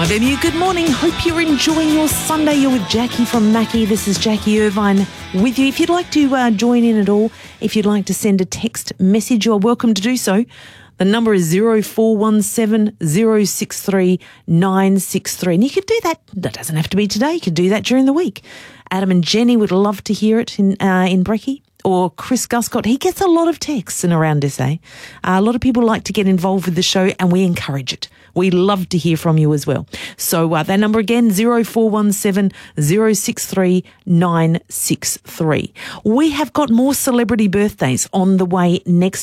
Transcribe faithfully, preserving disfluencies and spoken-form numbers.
F M U, good morning. Hope you're enjoying your Sunday. You're with Jackie from Mackie. This is Jackie Irvine with you. If you'd like to uh, join in at all, if you'd like to send a text message, you're welcome to do so. The number is zero four one seven zero six three nine six three. And you can do that. That doesn't have to be today. You can do that during the week. Adam and Jenny would love to hear it in uh, in Brekkie. Or Chris Guscott. He gets a lot of texts in around S A. Uh, a lot of people like to get involved with the show, and we encourage it. We love to hear from you as well. So uh, that number again, zero four one seven zero six three nine six three. We have got more celebrity birthdays on the way next